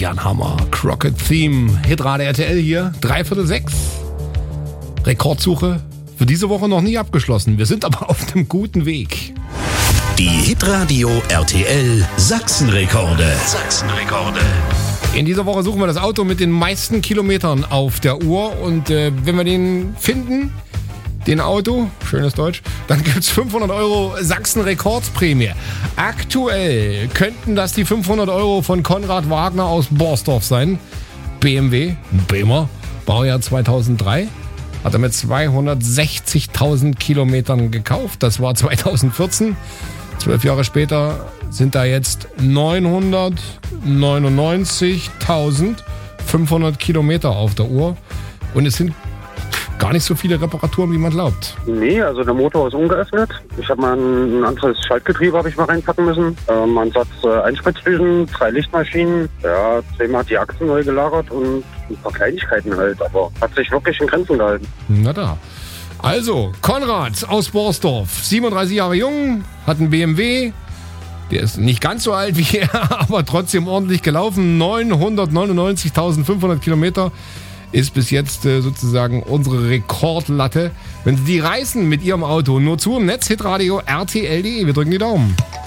Jan Hammer, Crockett Theme, Hitrate RTL hier, 5:45. Rekordsuche für diese Woche noch nie abgeschlossen. Wir sind aber auf einem guten Weg. Die Hitradio RTL Sachsenrekorde. In dieser Woche suchen wir das Auto mit den meisten Kilometern auf der Uhr. Und wenn wir den finden, den Auto, schönes Deutsch, dann gibt es 500 Euro Sachsen-Rekordprämie. Aktuell könnten das die 500 Euro von Konrad Wagner aus Borsdorf sein. BMW, Bremer, Baujahr 2003. Hat er mit 260.000 Kilometern gekauft. Das war 2014. 12 Jahre später sind da jetzt 999.500 Kilometer auf der Uhr. Und es sind gar nicht so viele Reparaturen, wie man glaubt. Nee, also der Motor ist ungeöffnet. Ich habe mal ein anderes Schaltgetriebe habe ich mal reinpacken müssen. Ein Satz Einspritzdüsen, 3 Lichtmaschinen. Ja, 10-mal die Achsen neu gelagert und ein paar Kleinigkeiten halt. Aber hat sich wirklich in Grenzen gehalten. Na da. Also, Konrad aus Borsdorf, 37 Jahre jung, hat einen BMW. Der ist nicht ganz so alt wie er, aber trotzdem ordentlich gelaufen. 999.500 Kilometer. Ist bis jetzt sozusagen unsere Rekordlatte. Wenn Sie die reißen mit Ihrem Auto, nur zu im Netz, hitradio rtl.de. Wir drücken die Daumen.